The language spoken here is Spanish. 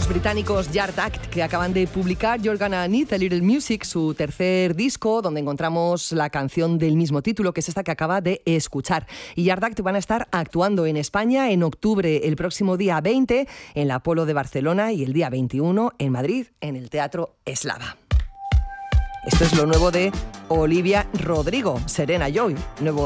los británicos Yard Act, que acaban de publicar You're Gonna Need a Little Music, su tercer disco, donde encontramos la canción del mismo título, que es esta que acaba de escuchar. Y Yard Act van a estar actuando en España en octubre, el próximo día 20 en la Apolo de Barcelona y el día 21 en Madrid, en el Teatro Eslava. Esto es lo nuevo de Olivia Rodrigo, Serena Joy, nuevo